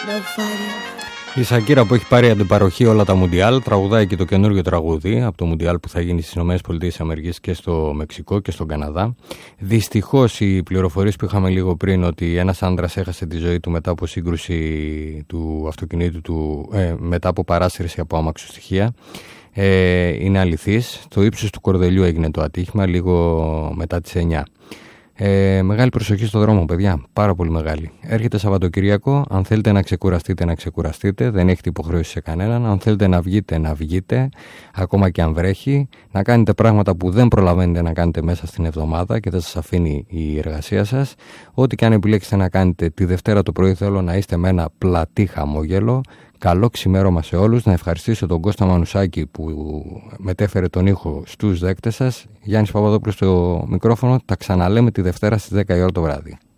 Η Σακύρα που έχει πάρει αντιπαροχή όλα τα Μουντιάλ τραγουδάει και το καινούργιο τραγούδι από το Μουντιάλ που θα γίνει στις ΗΠΑ και στο Μεξικό και στον Καναδά. Δυστυχώς οι πληροφορίες που είχαμε λίγο πριν ότι ένας άντρας έχασε τη ζωή του μετά από σύγκρουση του αυτοκινήτου του, μετά από παράσυρση από αμαξοστοιχεία, είναι αληθής. Στο ύψος του Κορδελιού έγινε το ατύχημα λίγο μετά τις 9. Μεγάλη προσοχή στο δρόμο, παιδιά. Πάρα πολύ μεγάλη. Έρχεται Σαββατοκυριακό. Αν θέλετε να ξεκουραστείτε, να ξεκουραστείτε. Δεν έχετε υποχρέωση σε κανέναν. Αν θέλετε να βγείτε, να βγείτε. Ακόμα και αν βρέχει. Να κάνετε πράγματα που δεν προλαβαίνετε να κάνετε μέσα στην εβδομάδα και δεν σας αφήνει η εργασία σας. Ό,τι και αν επιλέξετε να κάνετε τη Δευτέρα το πρωί, θέλω να είστε με ένα πλατή χαμόγελο. Καλό ξημέρωμα σε όλους. Να ευχαριστήσω τον Κώστα Μανουσάκη που μετέφερε τον ήχο στους δέκτες σας. Γιάννης Παπαδόπουλος στο μικρόφωνο. Τα ξαναλέμε τη Δευτέρα στις 10 η ώρα το βράδυ.